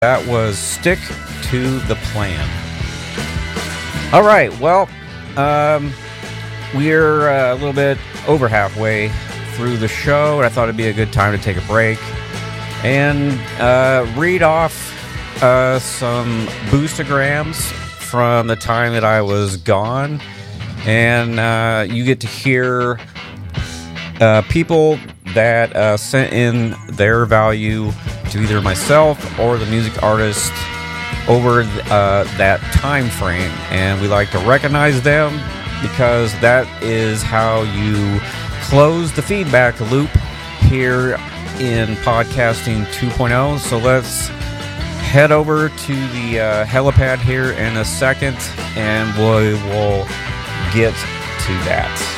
That was Stick to the Plan. All right, well, we're a little bit over halfway through the show, and I thought it'd be a good time to take a break and read off some boostograms from the time that I was gone. And you get to hear people that sent in their value to either myself or the music artist over that time frame, and we like to recognize them because that is how you close the feedback loop here in podcasting 2.0. So let's head over to the helipad here in a second, and we will get to that.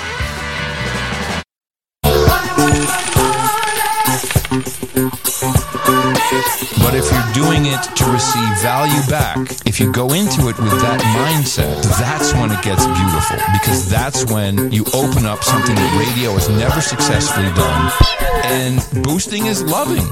But if you're doing it to receive value back, if you go into it with that mindset, that's when it gets beautiful, because that's when you open up something that radio has never successfully done, and boosting is loving.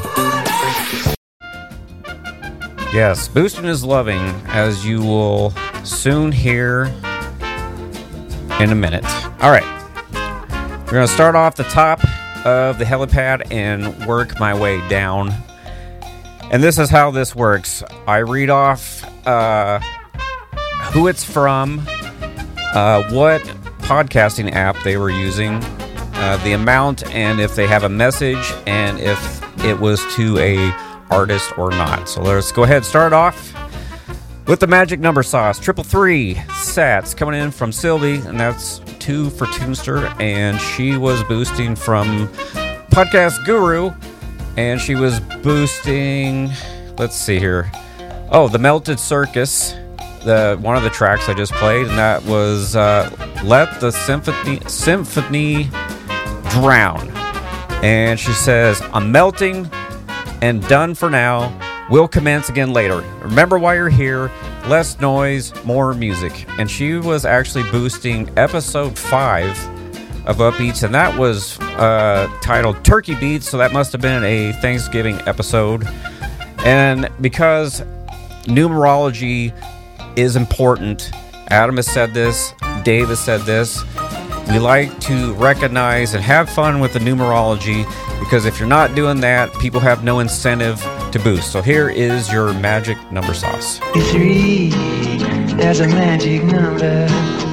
Yes, boosting is loving, as you will soon hear in a minute. All right, we're going to start off the top of the helipad and work my way down. And this is how this works. I read off who it's from, what podcasting app they were using, the amount, and if they have a message, and if it was to a artist or not. So let's go ahead and start off with the magic number sauce. 333 sats coming in from Sylvie, and that's 2 for Tunester, and she was boosting from Podcast Guru, and she was boosting, let's see here, The Melted Circus, one of the tracks I just played, and that was Let the Symphony Drown. And she says, I'm melting and done for now. We'll commence again later. Remember why you're here. Less noise, more music. And she was actually boosting episode 5 of Upbeats, and that was titled Turkey Beats, so that must have been a Thanksgiving episode. And because numerology is important, Adam has said this, Dave has said this, we like to recognize and have fun with the numerology, because if you're not doing that, people have no incentive to boost. So here is your magic number sauce. 3, there's a magic number.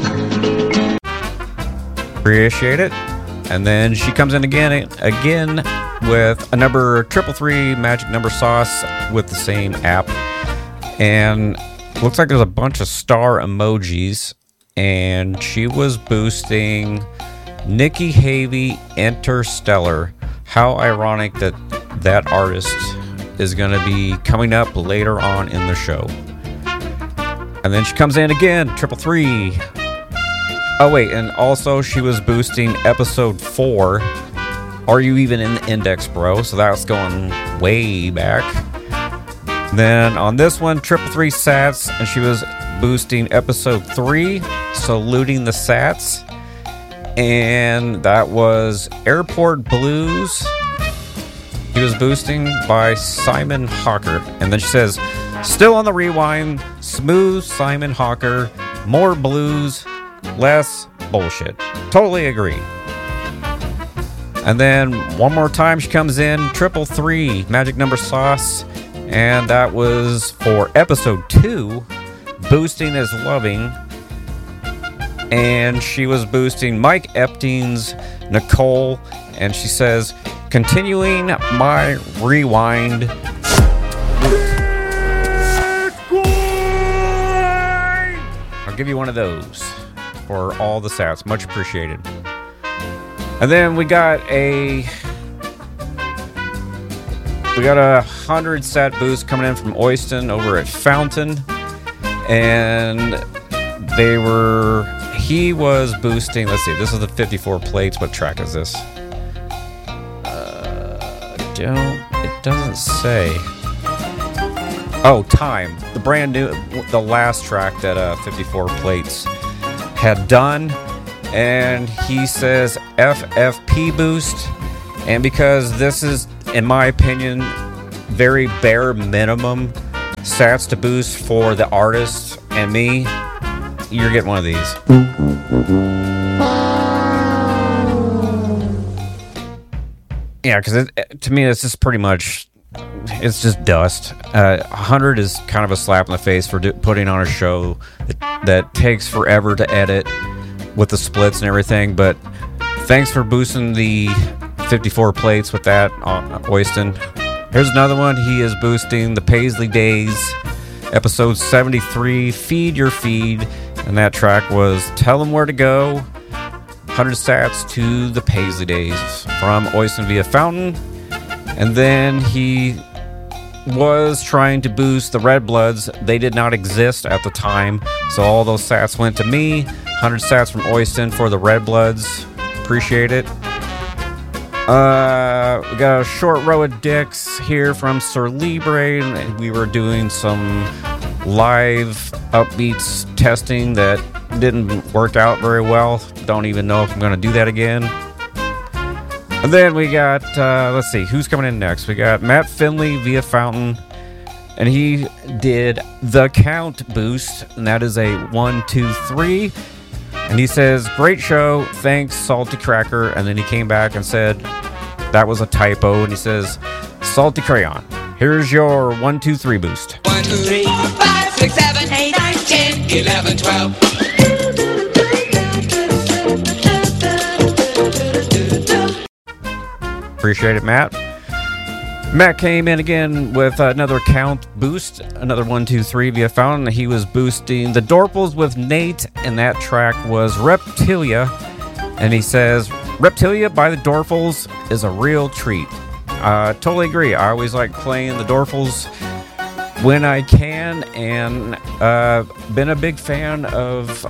Appreciate it. And then she comes in again with a number 333 magic number sauce with the same app, and looks like there's a bunch of star emojis, and she was boosting Nikki Havey Interstellar. How ironic that that artist is going to be coming up later on in the show. And then she comes in again, 333. Oh, wait, and also she was boosting episode 4, Are You Even in the Index, Bro? So that's going way back. Then on this one, 333 sats, and she was boosting episode 3, Saluting the Sats. And that was Airport Blues. He was boosting by Simon Hawker. And then she says, still on the rewind, smooth Simon Hawker, more blues, less bullshit. Totally agree. And then one more time she comes in, 333 magic number sauce, and that was for episode 2, Boosting is Loving. And she was boosting Mike Epstein's Nicole, and she says, continuing my rewind. I'll give you one of those for all the sats. Much appreciated. And then we got a 100 sat boost coming in from Oyston over at Fountain. And he was boosting, let's see, this is the 54 plates. What track is this? It doesn't say. Oh, Time. The brand new, the last track that 54 plates had done. And he says FFP boost. And because this is, in my opinion, very bare minimum sats to boost for the artist and me, you're getting one of these. Yeah, because to me, it's just pretty much, it's just dust. 100 is kind of a slap in the face for putting on a show that takes forever to edit with the splits and everything, but thanks for boosting the 54 plates with that, Oyston. Here's another one. He is boosting the Paisley Days, episode 73, Feed Your Feed, and that track was Tell 'Em Where to Go. 100 sats to the Paisley Days from Oyston via Fountain. And then he was trying to boost the Red Bloods. They did not exist at the time, so all those sats went to me. 100 sats from Oyston for the Red Bloods. Appreciate it. We got a short row of dicks here from Sir Libre. We were doing some live upbeats testing that didn't work out very well. Don't even know if I'm going to do that again. And then we got, let's see, who's coming in next? We got Matt Finley via Fountain, and he did the count boost, and that is a 1, 2, 3. And he says, great show, thanks, Salty Cracker. And then he came back and said that was a typo, and he says, Salty Crayon, here's your 1, 2, 3 boost. 1, 2, 3, 4, 5, 6, 7, 8, 9, 10, 11, 12. Appreciate it, Matt. Matt came in again with another count boost, another 1, 2, 3 via Fountain. He was boosting the Dorples with Nate, and that track was Reptilia. And he says, Reptilia by the Dorples is a real treat. Totally agree. I always like playing the Dorples when I can, and been a big fan of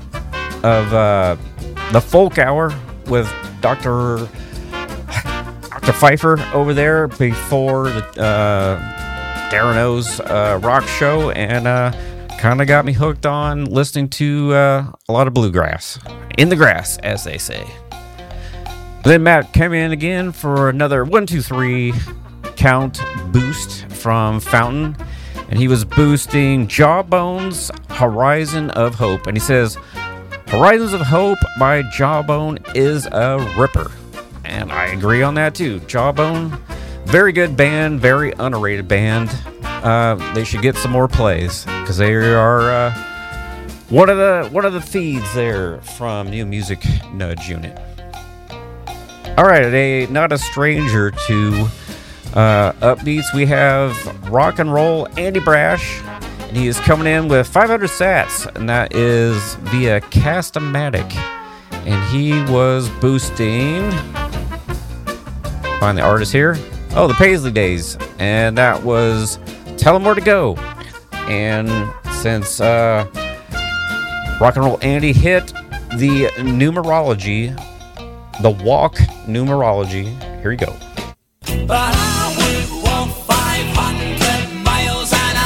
the Folk Hour with Dr. Pfeiffer over there before the Darren O's rock show, and kind of got me hooked on listening to a lot of bluegrass. In the grass, as they say. Then Matt came in again for another 1, 2, 3 count boost from Fountain, and he was boosting Jawbone's Horizon of Hope, and he says, Horizons of Hope by Jawbone is a ripper. And I agree on that too. Jawbone, very good band, very underrated band. They should get some more plays because they are one of the feeds there from New Music Nudge Unit. All right, not a stranger to upbeats. We have rock and roll Andy Brash, and he is coming in with 500 sats, and that is via Cast-O-Matic, and he was boosting. Find the artist here. Oh, the Paisley Days. And that was Tell 'Em Where to Go. And since Rock and Roll Andy hit the numerology, the walk numerology, here you go. But I would walk 500 miles and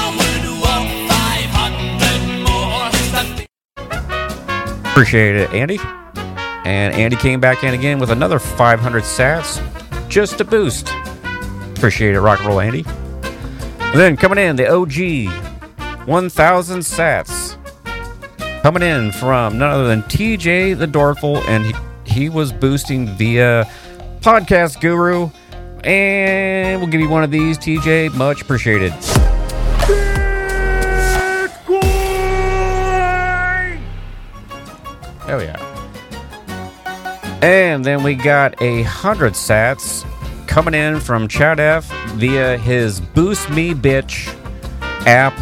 I would walk 500 more. Appreciate it, Andy. And Andy came back in again with another 500 sats. Just a boost. Appreciate it, Rock and Roll Andy. And then coming in, the OG, 1,000 sats. Coming in from none other than TJ the Dorful, and he was boosting via Podcast Guru. And we'll give you one of these, TJ. Much appreciated. Hell yeah. And then we got 100 sats coming in from Chad F via his Boost Me Bitch app.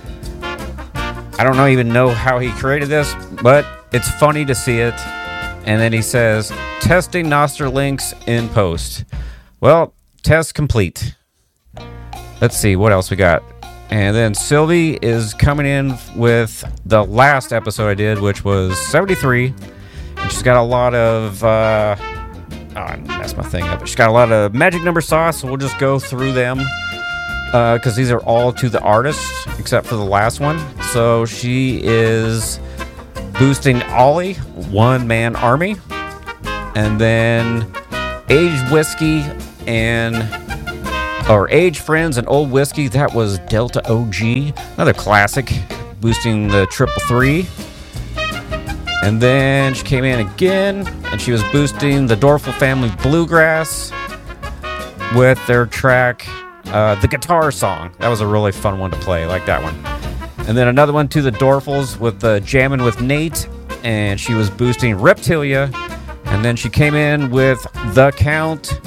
I don't even know how he created this, but it's funny to see it. And then he says, testing Noster links in post. Well, test complete. Let's see what else we got. And then Sylvie is coming in with the last episode I did, which was 73. And she's got a lot of, I messed my thing up. She's got a lot of magic number sauce, so we'll just go through them. Because these are all to the artist, except for the last one. So she is boosting Ollie, One Man Army. And then Aged Whiskey and Or Age Friends and Old Whiskey, that was Delta OG, another classic, boosting the 333. And then she came in again, and she was boosting the Dorfel Family Bluegrass with their track, The Guitar Song. That was a really fun one to play, I like that one. And then another one to the Dorfels with Jammin' with Nate, and she was boosting Reptilia. And then she came in with The Count,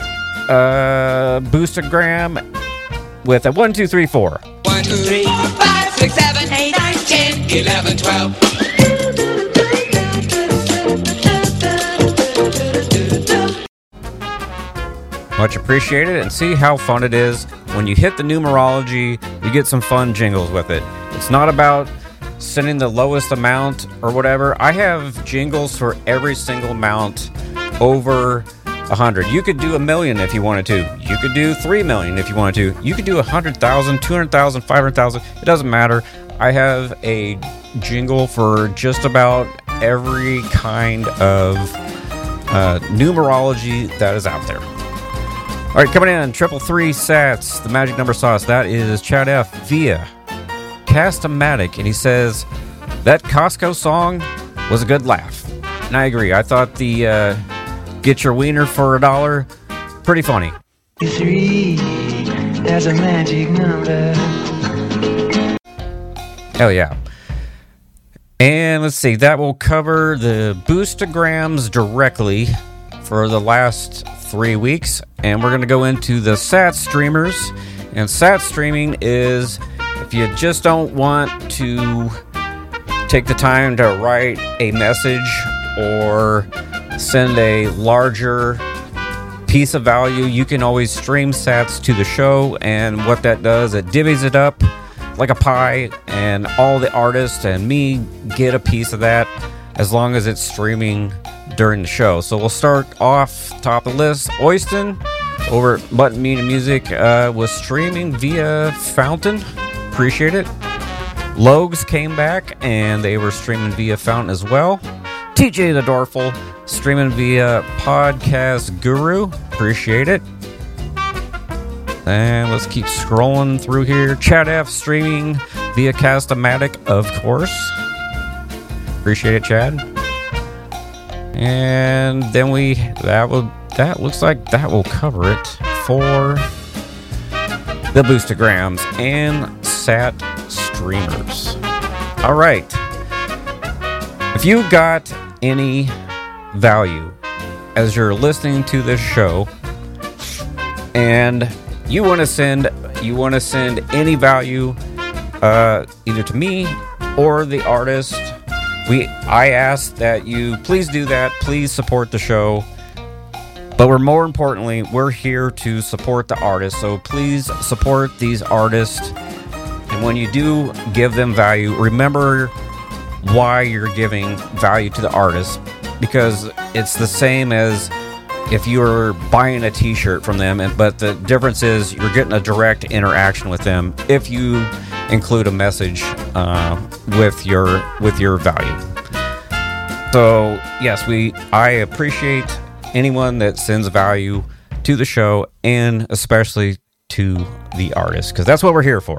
Boostagram with a 1, 2, 3, 4. 1, 2, 3, 4, 5, 6, 7, 8, 9, 10, 11, 12. Much appreciated, and see how fun it is when you hit the numerology, you get some fun jingles with it. It's not about sending the lowest amount or whatever. I have jingles for every single amount over 100. You could do 1 million if you wanted to. You could do 3 million if you wanted to. You could do 100,000, 200,000, 500,000. It doesn't matter. I have a jingle for just about every kind of numerology that is out there. All right, coming in, 333 Sats, the magic number sauce. That is Chad F. via Cast-O-Matic, and he says that Costco song was a good laugh. And I agree. I thought the Get Your Wiener for $1 pretty funny. 3, there's a magic number. Hell yeah. And let's see, that will cover the Boostagrams directly for the last 3 weeks, and we're going to go into the Sat streamers. And Sat streaming is if you just don't want to take the time to write a message or send a larger piece of value, you can always stream Sats to the show, and what that does, it divvies it up like a pie, and all the artists and me get a piece of that as long as it's streaming during the show. So we'll start off top of the list. Oyston over at Button Media Music was streaming via Fountain. Appreciate it. Logs came back and they were streaming via Fountain as well. TJ the Dorfel streaming via Podcast Guru. Appreciate it. And let's keep scrolling through here. Chad F streaming via Cast-O-Matic, of course. Appreciate it, Chad. And then that looks like that will cover it for the Boostagrams and Sat streamers. All right. If you got any value as you're listening to this show and you want to send any value either to me or the artist, I ask that you please do that. Please support the show. But more importantly, we're here to support the artists. So please support these artists. And when you do give them value, remember why you're giving value to the artist. Because it's the same as if you're buying a t-shirt from them, but the difference is you're getting a direct interaction with them if you include a message with your value. So yes, I appreciate anyone that sends value to the show, and especially to the artist, because that's what we're here for.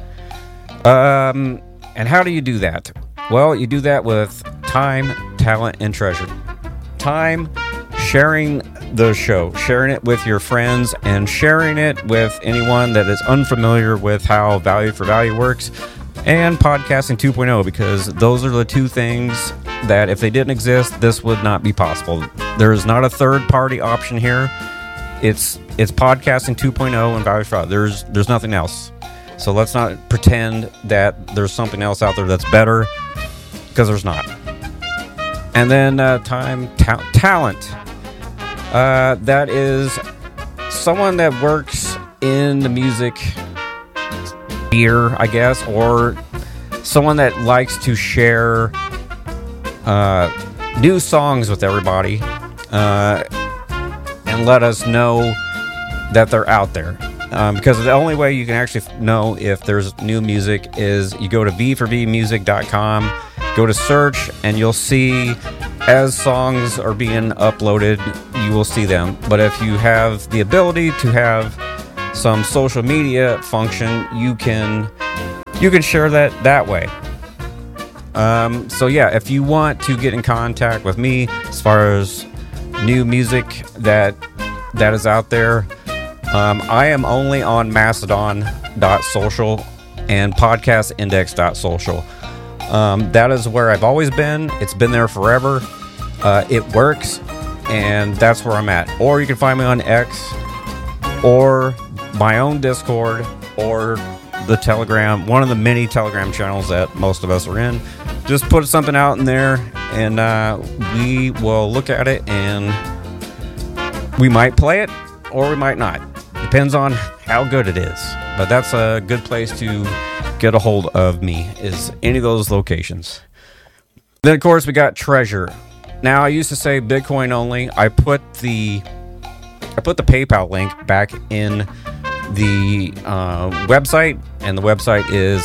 And how do you do that? Well, you do that with time, talent, and treasure. Time, sharing the show, sharing it with your friends, and sharing it with anyone that is unfamiliar with how Value for Value works, and Podcasting 2.0, because those are the two things that if they didn't exist, this would not be possible. There is not a third-party option here. It's Podcasting 2.0 and Value for Value. There's nothing else. So let's not pretend that there's something else out there that's better, because there's not. And then talent. That is someone that works in the music sphere, I guess, or someone that likes to share new songs with everybody and let us know that they're out there. Because the only way you can actually know if there's new music is you go to v4vmusic.com, go to search, and you'll see as songs are being uploaded, you will see them. But if you have the ability to have some social media function, you can share that way. So yeah, if you want to get in contact with me as far as new music that is out there, I am only on Mastodon.social and podcastindex.social. That is where I've always been. It's been there forever. It works, and that's where I'm at. Or you can find me on X, or my own Discord, or the Telegram, one of the many Telegram channels that most of us are in. Just put something out in there, and we will look at it, and we might play it, or we might not. Depends on how good it is. But that's a good place to get a hold of me, is any of those locations. Then, of course, we got Treasure. Now, I used to say Bitcoin only. I put the PayPal link back in the website, and the website is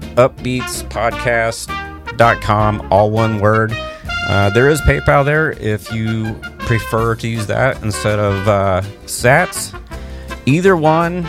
upbeatspodcast.com, all one word. There is PayPal there if you prefer to use that instead of Sats. Either one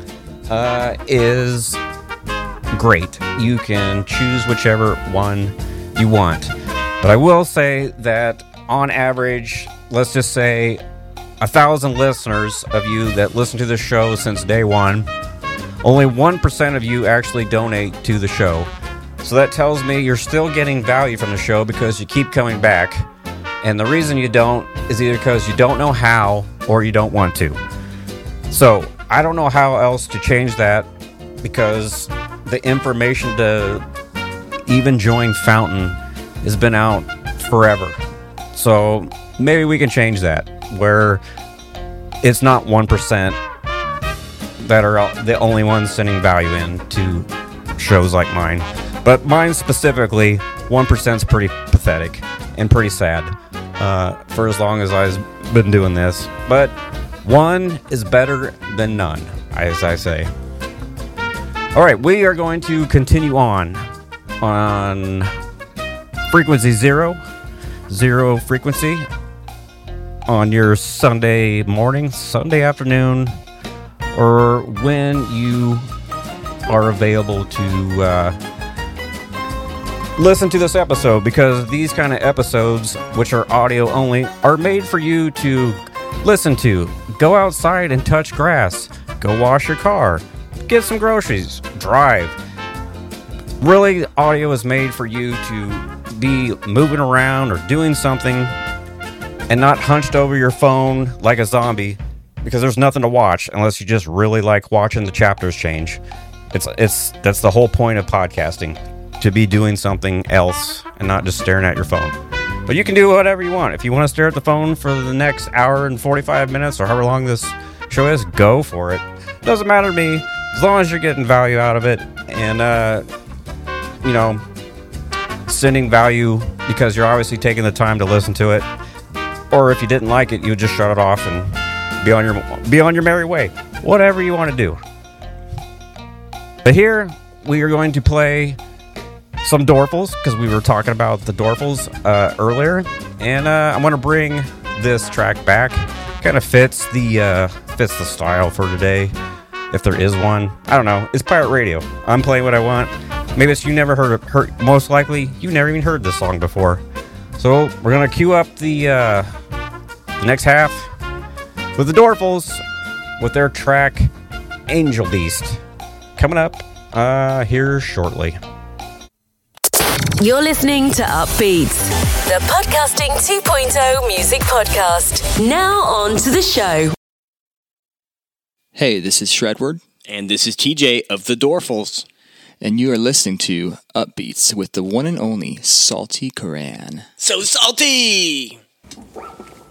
is great. You can choose whichever one you want. But I will say that on average, let's just say 1,000 listeners of you that listen to the show since day one, only 1% of you actually donate to the show. So that tells me you're still getting value from the show because you keep coming back. And the reason you don't is either because you don't know how or you don't want to. So I don't know how else to change that, because the information to even join Fountain has been out forever. So maybe we can change that, where it's not 1% that are the only ones sending value in to shows like mine. But mine specifically, 1% is pretty pathetic and pretty sad for as long as I've been doing this. But one is better than none, as I say. All right, we are going to continue on frequency zero frequency on your Sunday morning, Sunday afternoon, or when you are available to listen to this episode, because these kind of episodes, which are audio only, are made for you to listen to. Go outside and touch grass. Go wash your car. Get some groceries. Drive. Really, audio is made for you to be moving around or doing something and not hunched over your phone like a zombie, because there's nothing to watch unless you just really like watching the chapters change. That's the whole point of podcasting, to be doing something else and not just staring at your phone. But you can do whatever you want. If you want to stare at the phone for the next hour and 45 minutes or however long this show is, go for it. Doesn't matter to me, as long as you're getting value out of it and sending value, because you're obviously taking the time to listen to it. Or if you didn't like it, you would just shut it off and be on your merry way. Whatever you want to do. But here we are going to play some Dorfles, because we were talking about the Dorfles earlier, and I'm going to bring this track back. Kind of fits the style for today, if there is one. I don't know. It's pirate radio. I'm playing what I want. Maybe it's you never heard. Most likely, you never even heard this song before. So we're gonna cue up the next half with the Dorfles with their track "Angel Beast" coming up here shortly. You're listening to Upbeats, the Podcasting 2.0 music podcast. Now on to the show. Hey, this is Shredward. And this is TJ of the Dorfles. And you are listening to Upbeats with the one and only Salty Karan. So salty!